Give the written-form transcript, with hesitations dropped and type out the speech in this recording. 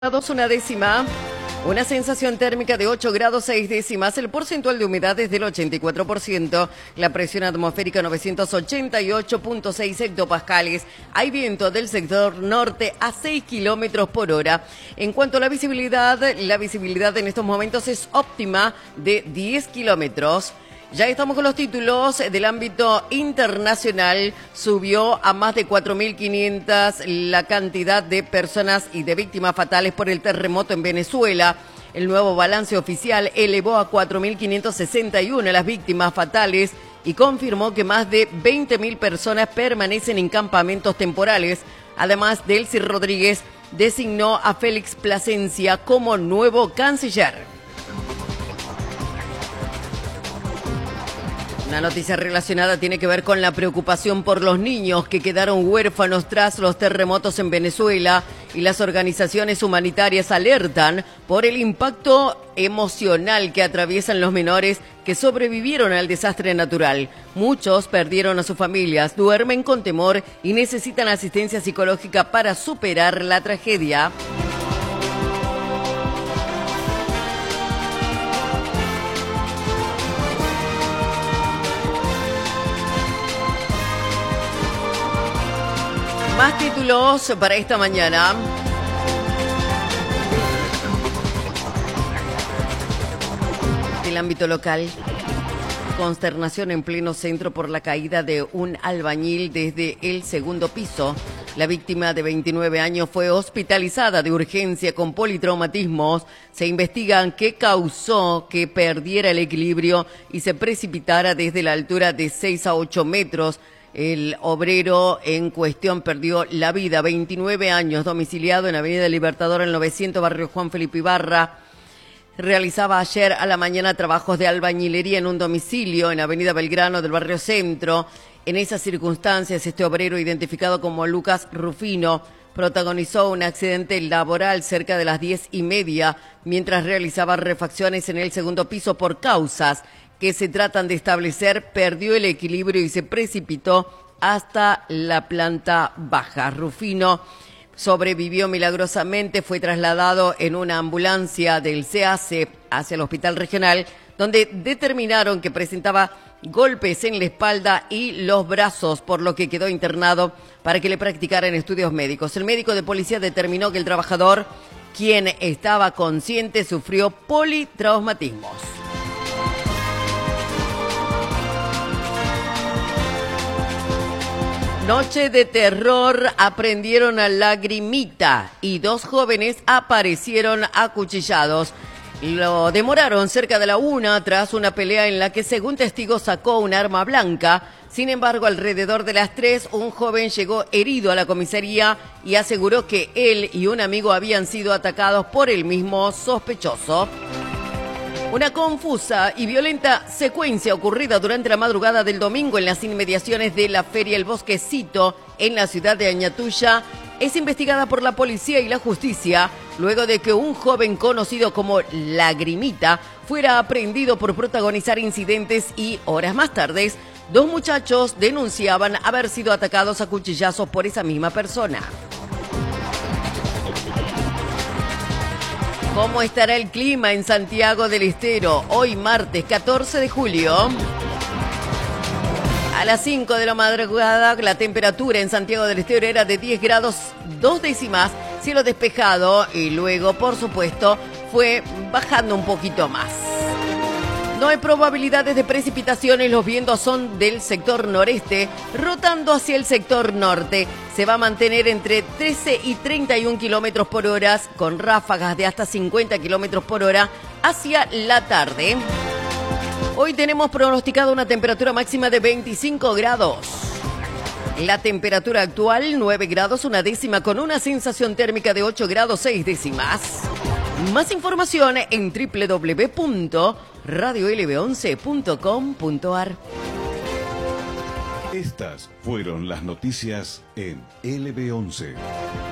Grados una décima, una sensación térmica de 8 grados 6 décimas, el porcentual de humedad es del 84%, la presión atmosférica 988.6 hectopascales, hay viento del sector norte a 6 kilómetros por hora. En cuanto a la visibilidad en estos momentos es óptima de 10 kilómetros. Ya estamos con los títulos del ámbito internacional. Subió a más de 4.500 la cantidad de personas y de víctimas fatales por el terremoto en Venezuela. El nuevo balance oficial elevó a 4.561 las víctimas fatales y confirmó que más de 20.000 personas permanecen en campamentos temporales. Además, Delcy Rodríguez designó a Félix Plasencia como nuevo canciller. Una noticia relacionada tiene que ver con la preocupación por los niños que quedaron huérfanos tras los terremotos en Venezuela, y las organizaciones humanitarias alertan por el impacto emocional que atraviesan los menores que sobrevivieron al desastre natural. Muchos perdieron a sus familias, duermen con temor y necesitan asistencia psicológica para superar la tragedia. Más títulos para esta mañana. Del ámbito local. Consternación en pleno centro por la caída de un albañil desde el segundo piso. La víctima de 29 años fue hospitalizada de urgencia con politraumatismos. Se investigan qué causó que perdiera el equilibrio y se precipitara desde la altura de 6 a 8 metros. El obrero en cuestión perdió la vida, 29 años, domiciliado en Avenida Libertador, el 900, barrio Juan Felipe Ibarra. Realizaba ayer a la mañana trabajos de albañilería en un domicilio en Avenida Belgrano del barrio Centro. En esas circunstancias, este obrero, identificado como Lucas Rufino, protagonizó un accidente laboral cerca de las 10:30 mientras realizaba refacciones en el segundo piso. Por causas que se tratan de establecer, perdió el equilibrio y se precipitó hasta la planta baja. Rufino sobrevivió milagrosamente, fue trasladado en una ambulancia del CAC hacia el hospital regional, donde determinaron que presentaba golpes en la espalda y los brazos, por lo que quedó internado para que le practicaran estudios médicos. El médico de policía determinó que el trabajador, quien estaba consciente, sufrió politraumatismos. Noche de terror, aprendieron a Lagrimita y 2 jóvenes aparecieron acuchillados. Lo demoraron cerca de la 1 tras una pelea en la que, según testigos, sacó un arma blanca. Sin embargo, alrededor de las 3, un joven llegó herido a la comisaría y aseguró que él y un amigo habían sido atacados por el mismo sospechoso. Una confusa y violenta secuencia ocurrida durante la madrugada del domingo en las inmediaciones de la Feria El Bosquecito en la ciudad de Añatuya es investigada por la policía y la justicia luego de que un joven conocido como Lagrimita fuera aprehendido por protagonizar incidentes y, horas más tarde, 2 muchachos denunciaban haber sido atacados a cuchillazos por esa misma persona. ¿Cómo estará el clima en Santiago del Estero hoy martes 14 de julio? A las 5 de la madrugada la temperatura en Santiago del Estero era de 10 grados 2 décimas, cielo despejado, y luego, por supuesto, fue bajando un poquito más. No hay probabilidades de precipitaciones, los vientos son del sector noreste, rotando hacia el sector norte. Se va a mantener entre 13 y 31 kilómetros por hora, con ráfagas de hasta 50 kilómetros por hora hacia la tarde. Hoy tenemos pronosticado una temperatura máxima de 25 grados. La temperatura actual, 9 grados una décima, con una sensación térmica de 8 grados 6 décimas. Más información en www.radiolb11.com.ar. Estas fueron las noticias en LB11.